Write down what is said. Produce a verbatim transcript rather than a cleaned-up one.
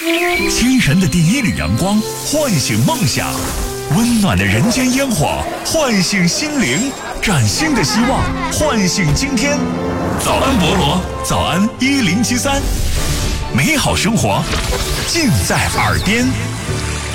清晨的第一缕阳光唤醒梦想，温暖的人间烟火唤醒心灵，崭新的希望唤醒今天。早安菠萝，早安一零七三，美好生活尽在耳边。